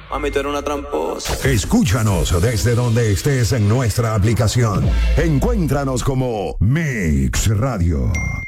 Mami, tú eres una tramposa. Escúchanos desde donde estés en nuestra aplicación. Encuéntranos como Mix Radio.